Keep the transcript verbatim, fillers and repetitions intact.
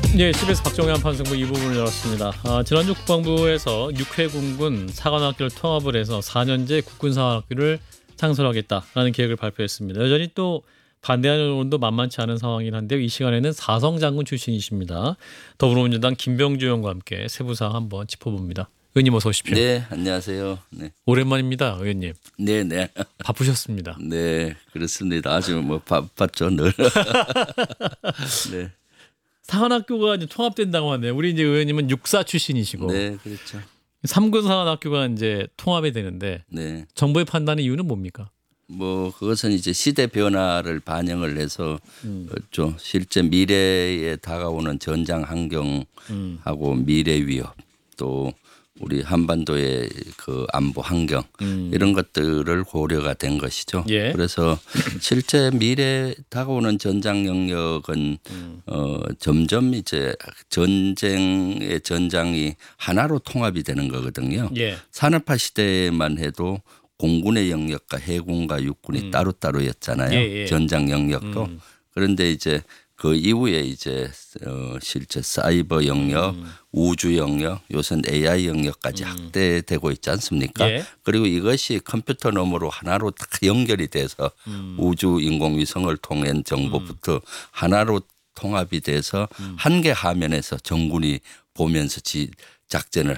예, 씨비에스 박정희 한판승부 이 부분을 열었습니다. 아, 지난주 국방부에서 육 회 군군 사관학교를 통합을 해서 사 년제 국군사관학교를 창설하겠다라는 계획을 발표했습니다. 여전히 또 반대하는 의원도 만만치 않은 상황이긴 한데요. 이 시간에는 사성 장군 출신이십니다. 더불어민주당 김병주 의원과 함께 세부사항 한번 짚어봅니다. 의원님 어서 오십시오. 네, 안녕하세요. 네, 오랜만입니다, 의원님. 네, 네. 바쁘셨습니다. 네, 그렇습니다. 아주 뭐 바빴죠 늘. 네, 사관학교가 이제 통합된다고 하네요. 우리 이제 의원님은 육사 출신이시고 네, 그렇죠. 삼군 사관학교가 이제 통합이 되는데 네, 정부의 판단의 이유는 뭡니까? 뭐 그것은 이제 시대 변화를 반영을 해서 음. 좀 실제 미래에 다가오는 전장 환경하고 미래 위협 또 우리 한반도의 그 안보 환경 음. 이런 것들을 고려가 된 것이죠. 예. 그래서 실제 미래 다가오는 전장 영역은 음. 어 점점 이제 전쟁의 전장이 하나로 통합이 되는 거거든요. 예. 산업화 시대에만 해도 공군의 영역과 해군과 육군이 음. 따로따로였잖아요. 예, 예. 전장 영역도. 음. 그런데 이제 그 이후에 이제 어 실제 사이버 영역, 음. 우주 영역, 요새는 에이아이 영역까지 확대되고 있지 않습니까? 예. 그리고 이것이 컴퓨터 너머로 하나로 딱 연결이 돼서 음. 우주 인공위성을 통한 정보부터 하나로 통합이 돼서 음. 한 개 화면에서 정군이 보면서 지 작전을